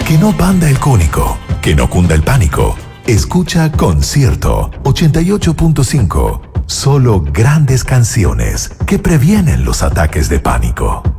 Que no panda el cónico, que no cunda el pánico. Escucha Concierto 88.5. Solo grandes canciones que previenen los ataques de pánico.